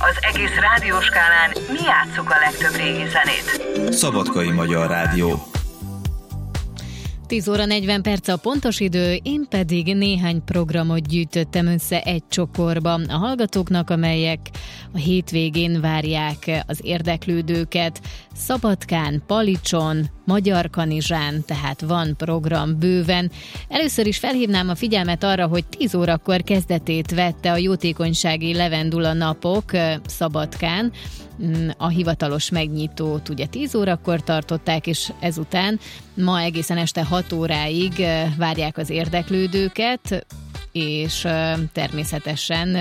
Az egész rádióskálán mi játsszuk a legtöbb régi zenét. Szabadkai Magyar Rádió. 10 óra 40 perc a pontos idő, én pedig néhány programot gyűjtöttem össze egy csokorba a hallgatóknak, amelyek a hétvégén várják az érdeklődőket. Szabadkán, Palicson, Magyarkanizsán, tehát van program bőven. Először is felhívnám a figyelmet arra, hogy 10 órakor kezdetét vette a jótékonysági Levendula napok Szabadkán. A hivatalos megnyitót ugye 10 órakor tartották, és ezután ma egészen este 6 óráig várják az érdeklődőket, és természetesen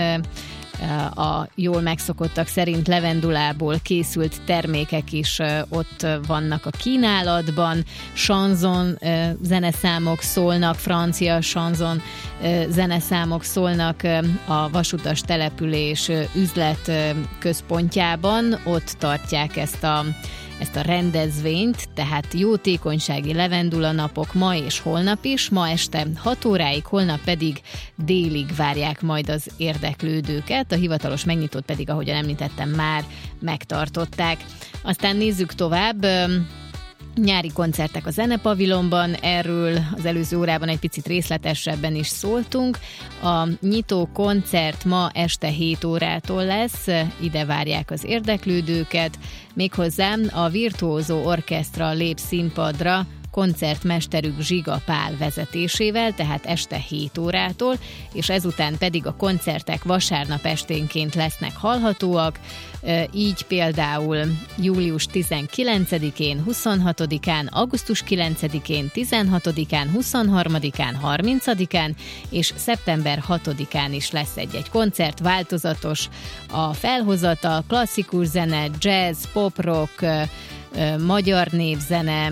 a jól megszokottak szerint levendulából készült termékek is ott vannak a kínálatban. Chanson zeneszámok szólnak, francia chanson zeneszámok szólnak a vasutas település üzlet központjában. Ott tartják ezt a rendezvényt, tehát jótékonysági Levendula napok ma és holnap is, ma este 6 óráig, holnap pedig délig várják majd az érdeklődőket, a hivatalos megnyitót pedig, ahogyan említettem, már megtartották. Aztán nézzük tovább. Nyári koncertek a Zenepavilonban, erről az előző órában egy picit részletesebben is szóltunk. A nyitó koncert ma este 7 órától lesz, ide várják az érdeklődőket, méghozzá a Virtuózó Orchestra lép színpadra koncertmesterük Zsiga Pál vezetésével, tehát este 7 órától, és ezután pedig a koncertek vasárnap esténként lesznek hallhatóak, így például július 19-én, 26-án, augusztus 9-én, 16-án, 23-án, 30-án és szeptember 6-án is lesz egy koncert, változatos a felhozata, klasszikus zene, jazz, pop-rock, magyar népzene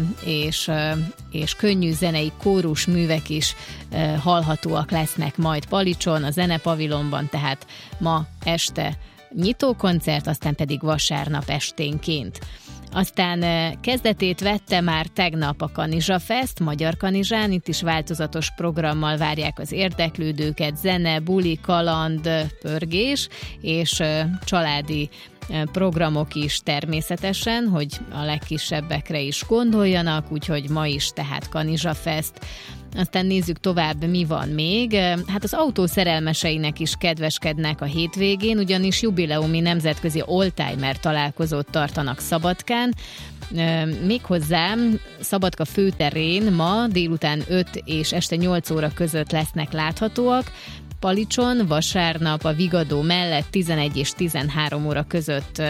és könnyű zenei kórus művek is hallhatóak lesznek majd Palicson, a Zenepavilonban, tehát ma este nyitókoncert, aztán pedig vasárnap esténként. Aztán kezdetét vette már tegnap a Kanizsafest Magyarkanizsán, itt is változatos programmal várják az érdeklődőket, zene, buli, kaland, pörgés és családi programok is természetesen, hogy a legkisebbekre is gondoljanak, úgyhogy ma is tehát Kanizsafest. Aztán nézzük tovább, mi van még. Hát az autó szerelmeseinek is kedveskednek a hétvégén, ugyanis jubileumi nemzetközi oldtimer találkozót tartanak Szabadkán. Méghozzá Szabadka főterén ma délután 5 és este 8 óra között lesznek láthatóak. Palicson vasárnap a Vigadó mellett 11 és 13 óra között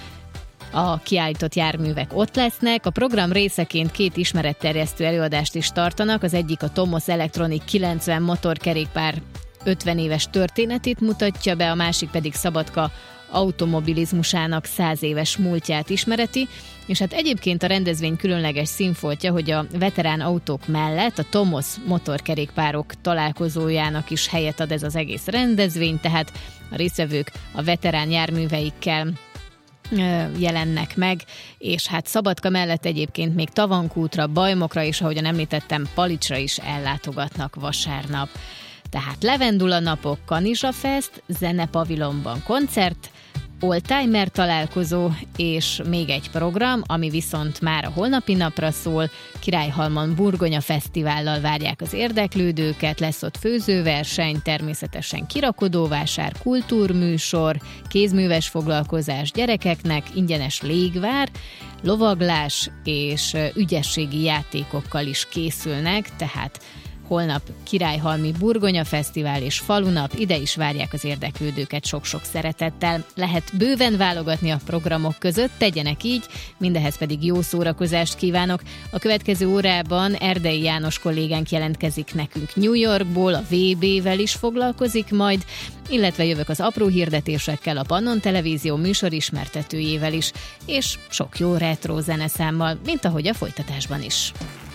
a kiállított járművek ott lesznek. A program részeként 2 ismeretterjesztő előadást is tartanak. Az egyik a Tomos Electronic 90 motorkerékpár 50 éves történetét mutatja be, a másik pedig Szabadka automobilizmusának 100 éves múltját ismereti, és hát egyébként a rendezvény különleges színfoltja, hogy a veterán autók mellett a Tomos motorkerékpárok találkozójának is helyet ad ez az egész rendezvény, tehát a résztvevők a veterán járműveikkel jelennek meg, és hát Szabadka mellett egyébként még Tavankútra, Bajmokra és ahogyan említettem, Palicsra is ellátogatnak vasárnap. Tehát Levendula napok, Kanizsafest, Zenepavilonban koncert, oldtimer találkozó, és még egy program, ami viszont már a holnapi napra szól. Királyhalmon Burgonya Fesztivállal várják az érdeklődőket, lesz ott főzőverseny, természetesen kirakodóvásár, kultúrműsor, kézműves foglalkozás gyerekeknek, ingyenes légvár, lovaglás és ügyességi játékokkal is készülnek, tehát holnap Királyhalmi Burgonya Fesztivál és Falunap, ide is várják az érdeklődőket sok-sok szeretettel. Lehet bőven válogatni a programok között, tegyenek így, mindehez pedig jó szórakozást kívánok. A következő órában Erdei János kollégánk jelentkezik nekünk New Yorkból, a VB-vel is foglalkozik majd, illetve jövök az apró hirdetésekkel, a Pannon Televízió műsorismertetőjével is, és sok jó retro zeneszámmal, mint ahogy a folytatásban is.